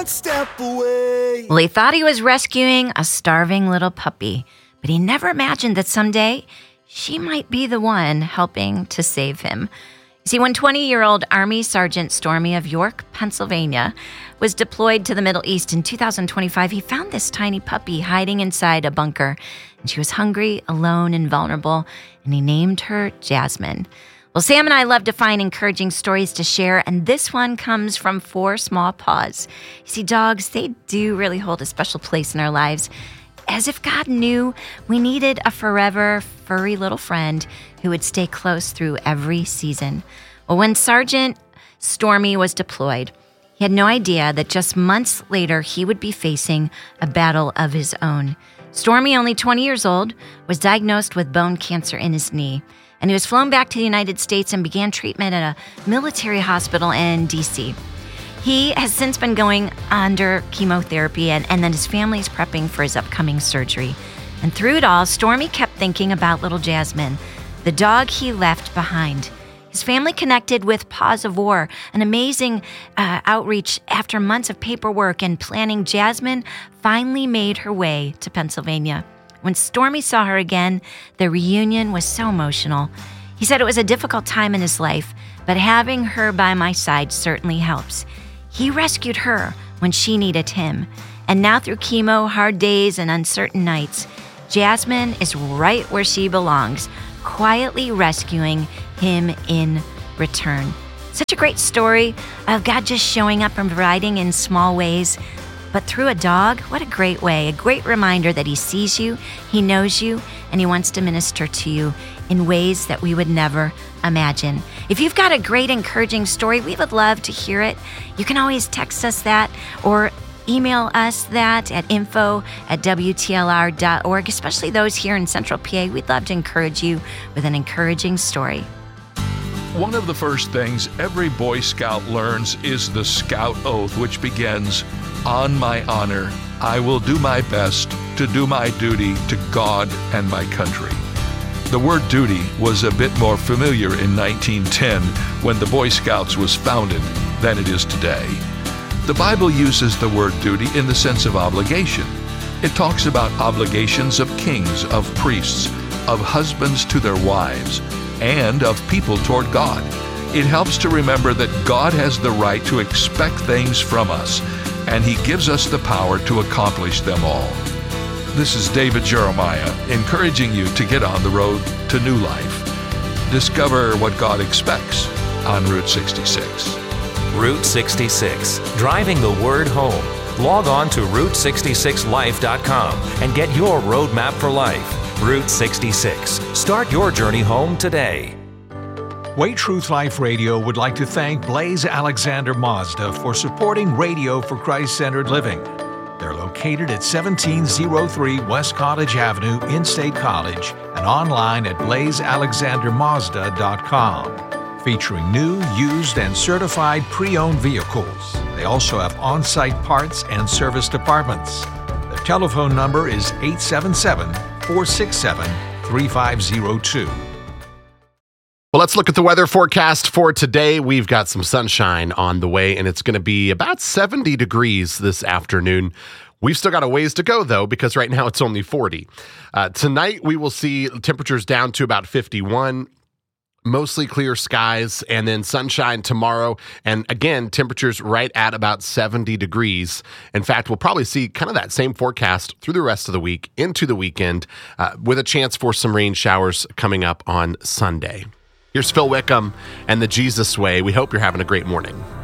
Step away. Well, he thought he was rescuing a starving little puppy, but he never imagined that someday she might be the one helping to save him. You see, when 20-year-old Army Sergeant Stormy of York, Pennsylvania, was deployed to the Middle East in 2025, he found this tiny puppy hiding inside a bunker. And she was hungry, alone, and vulnerable, and he named her Jasmine. Well, Sam and I love to find encouraging stories to share, and this one comes from 4 Small Paws. You see, dogs, they do really hold a special place in our lives, as if God knew we needed a forever, furry little friend who would stay close through every season. Well, when Sergeant Stormy was deployed, he had no idea that just months later he would be facing a battle of his own. Stormy, only 20 years old, was diagnosed with bone cancer in his knee, and he was flown back to the United States and began treatment at a military hospital in D.C. He has since been going under chemotherapy, and then his family is prepping for his upcoming surgery. And through it all, Stormy kept thinking about little Jasmine, the dog he left behind. His family connected with Paws of War, an amazing outreach. After months of paperwork and planning, Jasmine finally made her way to Pennsylvania. When Stormy saw her again, the reunion was so emotional. He said it was a difficult time in his life, but having her by my side certainly helps. He rescued her when she needed him. And now through chemo, hard days, and uncertain nights, Jasmine is right where she belongs, quietly rescuing him in return. Such a great story of God just showing up and providing in small ways. But through a dog, what a great way, a great reminder that he sees you, he knows you, and he wants to minister to you in ways that we would never imagine. If you've got a great, encouraging story, we would love to hear it. You can always text us that or email us that at info@wtlr.org, especially those here in Central PA. We'd love to encourage you with an encouraging story. One of the first things every Boy Scout learns is the Scout Oath, which begins, "On my honor, I will do my best to do my duty to God and my country." The word duty was a bit more familiar in 1910 when the Boy Scouts was founded than it is today. The Bible uses the word duty in the sense of obligation. It talks about obligations of kings, of priests, of husbands to their wives, and of people toward God. It helps to remember that God has the right to expect things from us, and He gives us the power to accomplish them all. This is David Jeremiah, encouraging you to get on the road to new life. Discover what God expects on Route 66. Route 66, driving the word home. Log on to Route66Life.com and get your roadmap for life. Route 66. Start your journey home today. Way Truth Life Radio would like to thank Blaze Alexander Mazda for supporting Radio for Christ-Centered Living. They're located at 1703 West College Avenue in State College and online at blazealexandermazda.com. Featuring new, used, and certified pre-owned vehicles. They also have on-site parts and service departments. The telephone number is 877-467-3502. Well, let's look at the weather forecast for today. We've got some sunshine on the way, and it's going to be about 70 degrees this afternoon. We've still got a ways to go, though, because right now it's only 40. Tonight, we will see temperatures down to about 51. Mostly clear skies, and then sunshine tomorrow. And again, temperatures right at about 70 degrees. In fact, we'll probably see kind of that same forecast through the rest of the week into the weekend, with a chance for some rain showers coming up on Sunday. Here's Phil Wickham and the Jesus Way. We hope you're having a great morning.